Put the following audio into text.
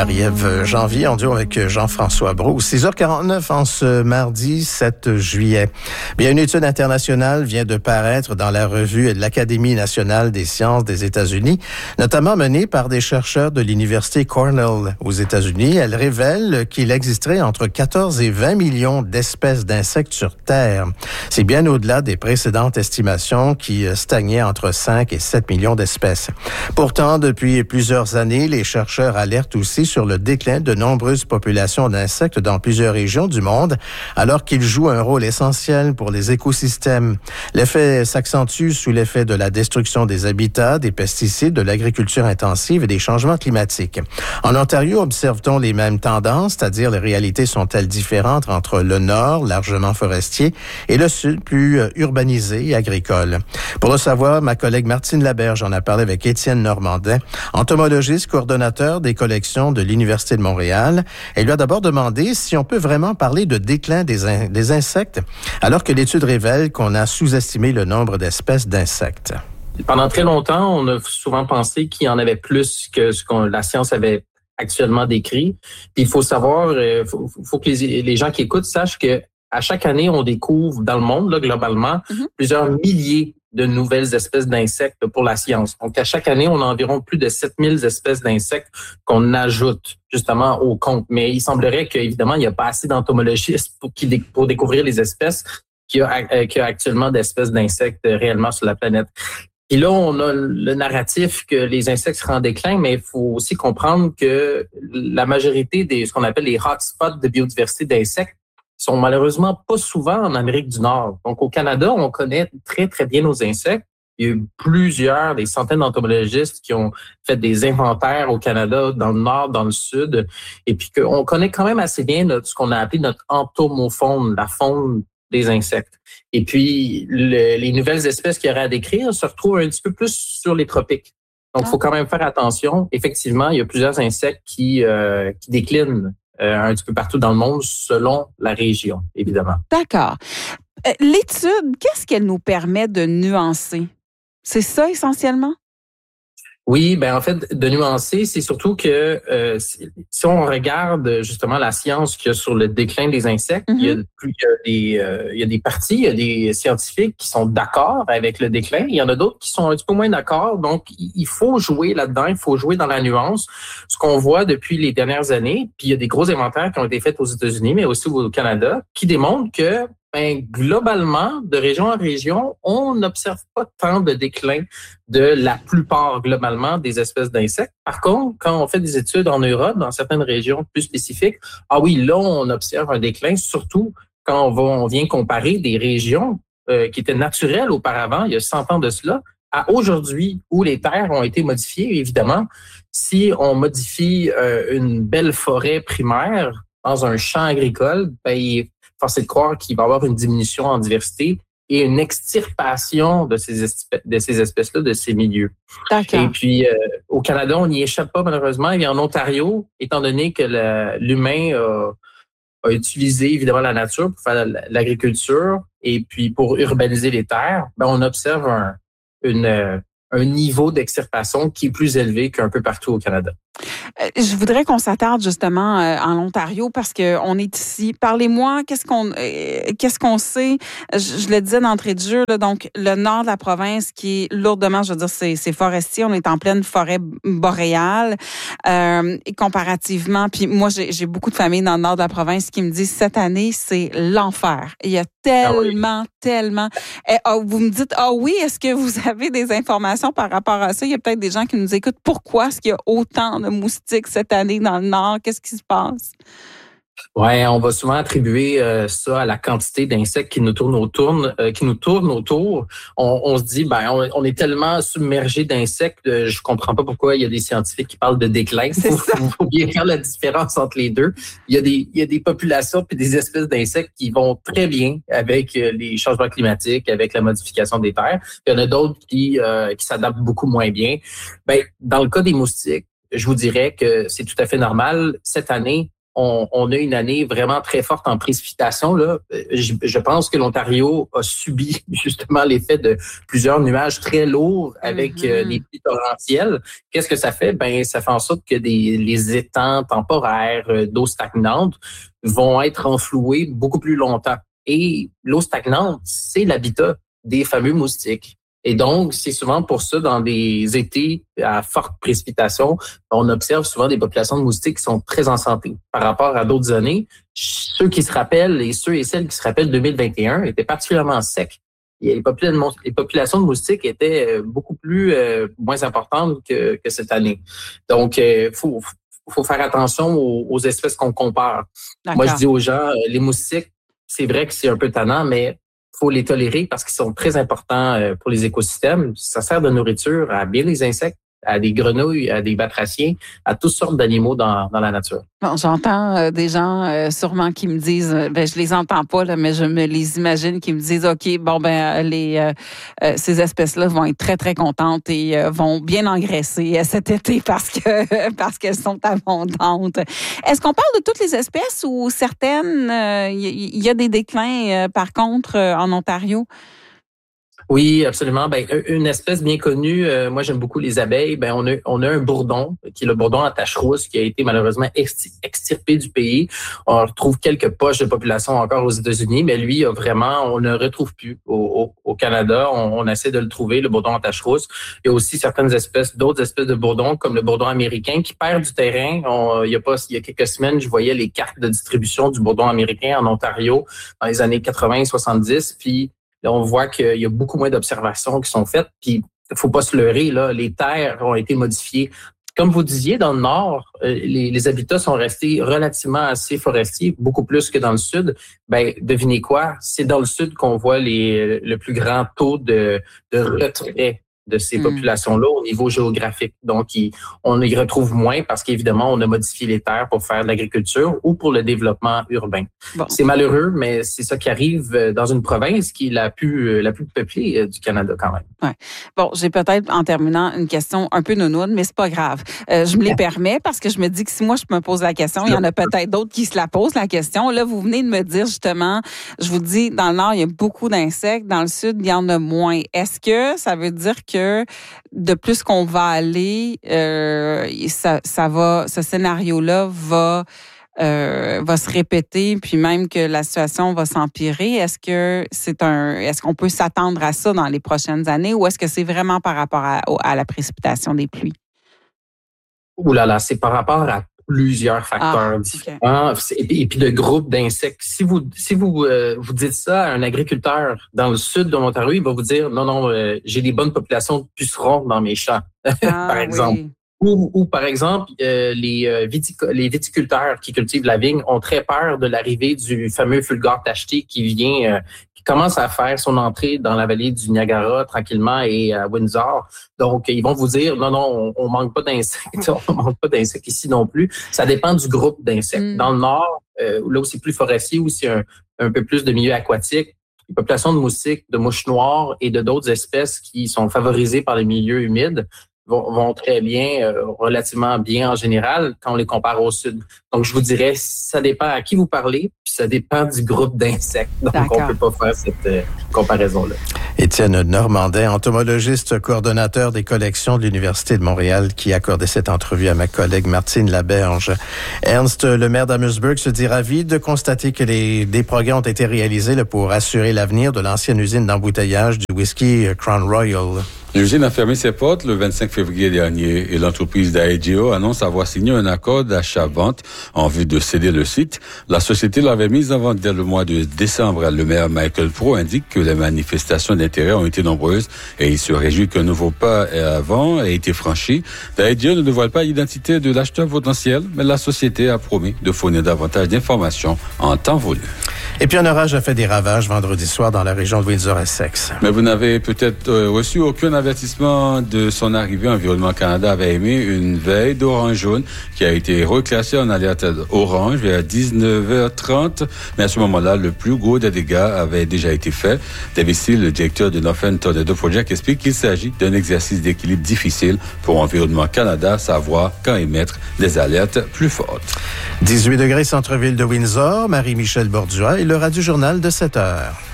Marie-Ève Janvier en duo avec Jean-François Brault. 6h49 en ce mardi 7 juillet. Bien, une étude internationale vient de paraître dans la revue de l'Académie nationale des sciences des États-Unis, notamment menée par des chercheurs de l'Université Cornell aux États-Unis. Elle révèle qu'il existerait entre 14 et 20 millions d'espèces d'insectes sur Terre. C'est bien au-delà des précédentes estimations qui stagnaient entre 5 et 7 millions d'espèces. Pourtant, depuis plusieurs années, les chercheurs alertent aussi sur le déclin de nombreuses populations d'insectes dans plusieurs régions du monde, alors qu'ils jouent un rôle essentiel pour les écosystèmes. L'effet s'accentue sous l'effet de la destruction des habitats, des pesticides, de l'agriculture intensive et des changements climatiques. En Ontario, observe-t-on les mêmes tendances, c'est-à-dire les réalités sont-elles différentes entre le nord, largement forestier, et le sud, plus urbanisé et agricole? Pour le savoir, ma collègue Martine Laberge en a parlé avec Étienne Normandin, entomologiste, coordonnateur des collections de l'Université de Montréal. Elle lui a d'abord demandé si on peut vraiment parler de déclin des insectes, alors que l'étude révèle qu'on a sous-estimé le nombre d'espèces d'insectes. Pendant très longtemps, on a souvent pensé qu'il y en avait plus que ce que la science avait actuellement décrit. Puis il faut savoir, faut que les gens qui écoutent sachent que à chaque année, on découvre dans le monde, là, globalement, plusieurs milliers de nouvelles espèces d'insectes pour la science. Donc, à chaque année, on a environ plus de 7000 espèces d'insectes qu'on ajoute justement au compte. Mais il semblerait qu'évidemment, il n'y a pas assez d'entomologistes pour découvrir les espèces qu'il y a actuellement d'espèces d'insectes réellement sur la planète. Et là, on a le narratif que les insectes seraient en déclin, mais il faut aussi comprendre que la majorité des ce qu'on appelle les hotspots de biodiversité d'insectes sont malheureusement pas souvent en Amérique du Nord. Donc, au Canada, on connaît très, très bien nos insectes. Il y a eu des centaines d'entomologistes qui ont fait des inventaires au Canada, dans le Nord, dans le Sud, et puis qu'on connaît quand même assez bien ce qu'on a appelé notre entomofaune, la faune des insectes. Et puis, les nouvelles espèces qu'il y aurait à décrire se retrouvent un petit peu plus sur les tropiques. Donc, il faut quand même faire attention. Effectivement, il y a plusieurs insectes qui déclinent un petit peu partout dans le monde selon la région, évidemment. D'accord. L'étude, qu'est-ce qu'elle nous permet de nuancer? C'est ça essentiellement? Oui, ben en fait, de nuancer, c'est surtout que si on regarde justement la science qu'il y a sur le déclin des insectes, il y a des parties, il y a des scientifiques qui sont d'accord avec le déclin, il y en a d'autres qui sont un petit peu moins d'accord, donc il faut jouer là-dedans, il faut jouer dans la nuance. Ce qu'on voit depuis les dernières années, puis il y a des gros inventaires qui ont été faits aux États-Unis, mais aussi au Canada, qui démontrent que globalement, de région en région, on n'observe pas tant de déclin de la plupart, globalement, des espèces d'insectes. Par contre, quand on fait des études en Europe, dans certaines régions plus spécifiques, ah oui, là, on observe un déclin, surtout quand on vient comparer des régions qui étaient naturelles auparavant, il y a 100 ans de cela, à aujourd'hui, où les terres ont été modifiées. Évidemment, si on modifie une belle forêt primaire dans un champ agricole, force est de croire qu'il va y avoir une diminution en diversité et une extirpation de ces espèces-là, de ces milieux. D'accord. Et puis, au Canada, on n'y échappe pas malheureusement. Et en Ontario, étant donné que l'humain a utilisé évidemment la nature pour faire l'agriculture et puis pour urbaniser les terres, on observe un niveau d'extirpation qui est plus élevé qu'un peu partout au Canada. Je voudrais qu'on s'attarde justement en Ontario parce que on est ici. Parlez-moi, qu'est-ce qu'on sait? Je le disais d'entrée de jeu, là, donc le nord de la province qui est lourdement, je veux dire, c'est forestier. On est en pleine forêt boréale et comparativement. Puis moi, j'ai beaucoup de familles dans le nord de la province qui me disent cette année c'est l'enfer. Il y a tellement. Vous me dites oui, est-ce que vous avez des informations par rapport à ça? Il y a peut-être des gens qui nous écoutent. Pourquoi est-ce qu'il y a autant de moustiques cette année dans le Nord? Qu'est-ce qui se passe? Ouais, on va souvent attribuer ça à la quantité d'insectes qui nous tournent autour. On se dit, on est tellement submergé d'insectes, je comprends pas pourquoi il y a des scientifiques qui parlent de déclin. Il faut bien faire la différence entre les deux. Il y a des populations puis des espèces d'insectes qui vont très bien avec les changements climatiques, avec la modification des terres. Il y en a d'autres qui s'adaptent beaucoup moins bien. Dans le cas des moustiques, je vous dirais que c'est tout à fait normal. Cette année, on a une année vraiment très forte en précipitation. Là. Je pense que l'Ontario a subi justement l'effet de plusieurs nuages très lourds avec des pluies torrentielles. Qu'est-ce que ça fait? Ben, ça fait en sorte que les étangs temporaires d'eau stagnante vont être enfloués beaucoup plus longtemps. Et l'eau stagnante, c'est l'habitat des fameux moustiques. Et donc, c'est souvent pour ça, dans des étés à forte précipitation, on observe souvent des populations de moustiques qui sont très en santé. Par rapport à d'autres années, ceux qui se rappellent et ceux et celles qui se rappellent 2021 étaient particulièrement secs. Et les populations de moustiques étaient beaucoup moins importantes que cette année. Donc, faut faire attention aux espèces qu'on compare. D'accord. Moi, je dis aux gens, les moustiques, c'est vrai que c'est un peu tannant, mais faut les tolérer parce qu'ils sont très importants pour les écosystèmes. Ça sert de nourriture à bien des insectes, à des grenouilles, à des batraciens, à toutes sortes d'animaux dans la nature. Bon, j'entends des gens sûrement qui me disent, je les entends pas là, mais je me les imagine qui me disent, ok, bon ces espèces-là vont être très très contentes et vont bien engraisser cet été parce qu'elles sont abondantes. Est-ce qu'on parle de toutes les espèces ou certaines il y a des déclins par contre en Ontario? Oui, absolument. Ben, une espèce bien connue, moi j'aime beaucoup les abeilles. Ben, on a un bourdon, qui est le bourdon à tache rousse, qui a été malheureusement extirpé du pays. On retrouve quelques poches de population encore aux États-Unis, mais lui, on ne le retrouve plus au Canada. On essaie de le trouver, le bourdon à tache rousse. Il y a aussi d'autres espèces de bourdons, comme le bourdon américain, qui perd du terrain. Il y a quelques semaines, je voyais les cartes de distribution du bourdon américain en Ontario dans les années 80-70, puis là, on voit qu'il y a beaucoup moins d'observations qui sont faites. Puis, faut pas se leurrer, là, les terres ont été modifiées. Comme vous disiez, dans le nord, les habitats sont restés relativement assez forestiers, beaucoup plus que dans le sud. Ben, devinez quoi? C'est dans le sud qu'on voit le plus grand taux de retrait de ces populations-là au niveau géographique. Donc, on y retrouve moins parce qu'évidemment, on a modifié les terres pour faire de l'agriculture ou pour le développement urbain. Bon. C'est malheureux, mais c'est ça qui arrive dans une province qui est la plus peuplée du Canada quand même. Ouais. Bon, j'ai peut-être en terminant une question un peu nounoune, mais c'est pas grave. Je me les permets parce que je me dis que si moi je me pose la question, il y en a peut-être d'autres qui se la posent la question. Là, vous venez de me dire justement, je vous dis, dans le nord, il y a beaucoup d'insectes, dans le sud, il y en a moins. Est-ce que ça veut dire que de plus qu'on va aller, ce scénario-là va se répéter, puis même que la situation va s'empirer? Est-ce qu'on peut s'attendre à ça dans les prochaines années ou est-ce que c'est vraiment par rapport à la précipitation des pluies? Ouh là là, c'est par rapport à plusieurs facteurs différents et puis de groupes d'insectes. Si vous dites ça à un agriculteur dans le sud de l'Ontario, il va vous dire non, j'ai des bonnes populations de pucerons dans mes champs, par exemple. Oui. Ou par exemple, les viticulteurs qui cultivent la vigne ont très peur de l'arrivée du fameux fulgure tacheté qui commence à faire son entrée dans la vallée du Niagara tranquillement et à Windsor. Donc, ils vont vous dire, non, on manque pas d'insectes, on manque pas d'insectes ici non plus. Ça dépend du groupe d'insectes. Dans le nord, là où c'est plus forestier, où c'est un peu plus de milieu aquatique, les populations de moustiques, de mouches noires et de d'autres espèces qui sont favorisées par les milieux humides vont très bien, relativement bien en général, quand on les compare au sud. Donc, je vous dirais, ça dépend à qui vous parlez, puis ça dépend du groupe d'insectes. Donc, on peut pas faire cette comparaison-là. Étienne Normandin, entomologiste, coordonnateur des collections de l'Université de Montréal, qui accordait cette entrevue à ma collègue Martine Laberge. Ernst, le maire d'Amherstburg, se dit ravi de constater que des progrès ont été réalisés pour assurer l'avenir de l'ancienne usine d'embouteillage du whisky Crown Royal. L'usine a fermé ses portes le 25 février dernier et l'entreprise Diageo annonce avoir signé un accord d'achat-vente en vue de céder le site. La société l'avait mise en vente dès le mois de décembre. Le maire Michael Pro indique que les manifestations d'intérêt ont été nombreuses et il se réjouit qu'un nouveau pas avant ait été franchi. Diageo ne dévoile pas l'identité de l'acheteur potentiel, mais la société a promis de fournir davantage d'informations en temps voulu. Et puis un orage a fait des ravages vendredi soir dans la région de Windsor-Essex. Mais vous n'avez peut-être reçu aucun avertissement de son arrivée. Environnement Canada avait émis une veille d'orange jaune qui a été reclassée en alerte orange vers 19h30. Mais à ce moment-là, le plus gros des dégâts avait déjà été fait. David Steele, le directeur de Northern Tornado Project, explique qu'il s'agit d'un exercice d'équilibre difficile pour Environnement Canada, savoir quand émettre des alertes plus fortes. 18 degrés centre-ville de Windsor, Marie-Michel Bordua et le Radio-Journal de 7 heures.